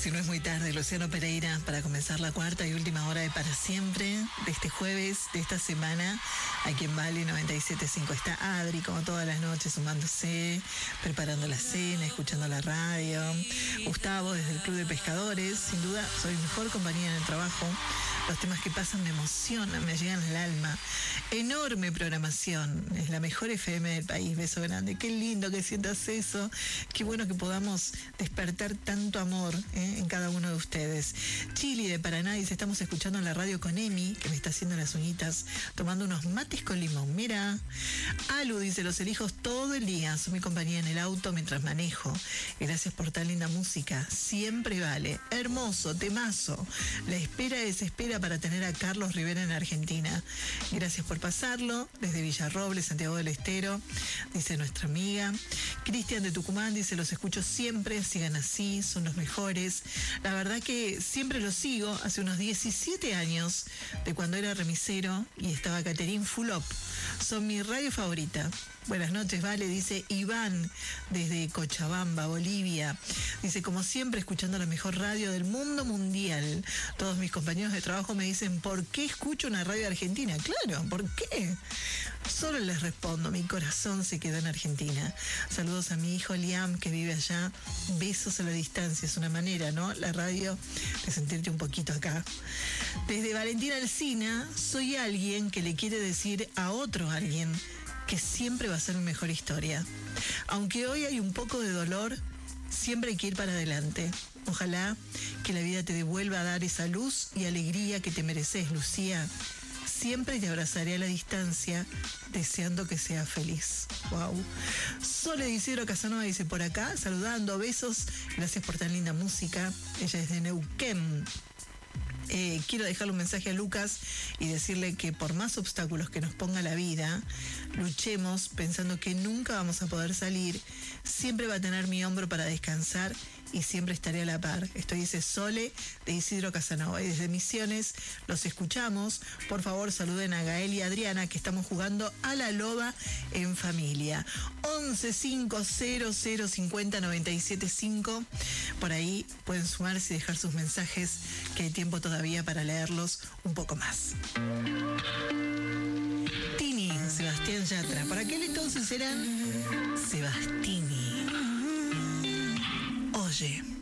Si no es muy tarde, Luciano Pereira, para comenzar la cuarta y última hora de Para Siempre, de este jueves, de esta semana, aquí en Vale 97.5 está Adri, como todas las noches, sumándose, preparando la cena, escuchando la radio. Gustavo, desde el Club de Pescadores, sin duda, soy mejor compañía en el trabajo. Los temas que pasan me emocionan, me llegan al alma. Enorme programación, es la mejor FM del país, beso grande. Qué lindo que sientas eso, qué bueno que podamos despertar tanto amor en cada uno de ustedes. Chili de Paraná dice, estamos escuchando la radio con Emi, que me está haciendo las uñitas, tomando unos mates con limón. Mira, Alu dice, los elijo todo el día, son mi compañía en el auto mientras manejo. Gracias por tan linda música, siempre vale. Hermoso, temazo. La espera desespera para tener a Carlos Rivera en Argentina. Gracias por pasarlo. Desde Villarroble, Santiago del Estero, dice nuestra amiga. Cristian de Tucumán dice, los escucho siempre, sigan así, son los mejores. La verdad que siempre los sigo, hace unos 17 años, de cuando era remisero y estaba Caterín Fulop. Son mi radio favorita. Buenas noches, Vale, dice Iván desde Cochabamba, Bolivia. Dice, como siempre, escuchando la mejor radio del mundo mundial. Todos mis compañeros de trabajo me dicen, ¿por qué escucho una radio argentina? Claro, ¿por qué? Solo les respondo, mi corazón se quedó en Argentina. Saludos a mi hijo Liam, que vive allá. Besos a la distancia, es una manera, ¿no? La radio de sentirte un poquito acá. Desde Valentina Alsina, soy alguien que le quiere decir a otro alguien que siempre va a ser mi mejor historia. Aunque hoy hay un poco de dolor, siempre hay que ir para adelante. Ojalá que la vida te devuelva a dar esa luz y alegría que te mereces, Lucía. Siempre te abrazaré a la distancia, deseando que seas feliz. Wow. Sole Isidro Casanova dice, por acá, saludando, besos, gracias por tan linda música. Ella es de Neuquén. Quiero dejarle un mensaje a Lucas y decirle que por más obstáculos que nos ponga la vida, luchemos pensando que nunca vamos a poder salir. Siempre va a tener mi hombro para descansar y siempre estaré a la par. Esto dice Sole de Isidro Casanova. Y desde Misiones los escuchamos. Por favor, saluden a Gael y Adriana, que estamos jugando a la loba en familia. 1150050975. Por ahí pueden sumarse y dejar sus mensajes, que hay tiempo todavía para leerlos un poco más. Tini, Sebastián Yatra. Por aquel entonces eran Sebastini. Oye.